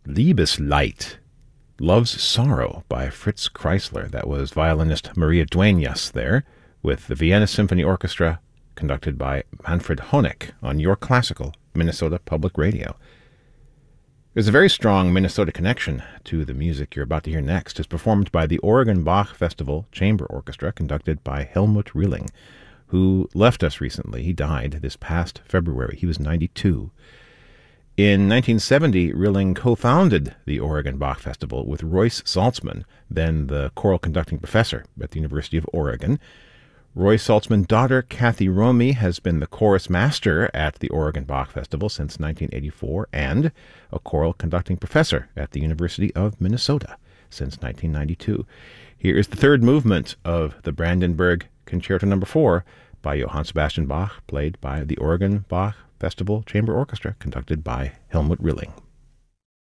Liebesleid, Love's Sorrow by Fritz Kreisler. That was violinist Maria Dueñas there, with the Vienna Symphony Orchestra, conducted by Manfred Honeck on Your Classical, Minnesota Public Radio. There's a very strong Minnesota connection to the music you're about to hear next. It's performed by the Oregon Bach Festival Chamber Orchestra, conducted by Helmut Rilling, who left us recently. He died this past February. He was 92. In 1970, Rilling co-founded the Oregon Bach Festival with Royce Saltzman, then the choral conducting professor at the University of Oregon. Royce Saltzman's daughter, Kathy Romy, has been the chorus master at the Oregon Bach Festival since 1984 and a choral conducting professor at the University of Minnesota since 1992. Here is the third movement of the Brandenburg Concerto No. 4 by Johann Sebastian Bach, played by the Oregon Bach Festival Chamber Orchestra, conducted by Helmut Rilling.